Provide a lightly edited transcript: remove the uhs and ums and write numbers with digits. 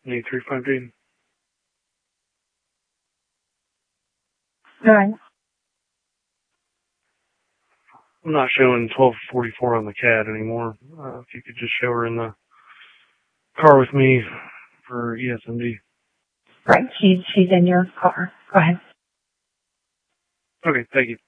8315. All right. I'm not showing 1244 on the CAD anymore. If you could just show her in the car with me for ESMD. Right. She's in your car. Go ahead. Okay, thank you.